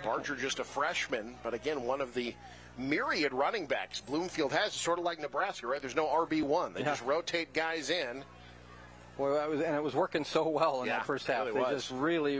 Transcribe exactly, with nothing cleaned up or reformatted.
Barger just a freshman, but again, one of the myriad running backs Bloomfield has, sort of like Nebraska, right? There's no R B one. They yeah. just rotate guys in. Well, that was, and it was working so well in yeah, that first half. It really they was. just really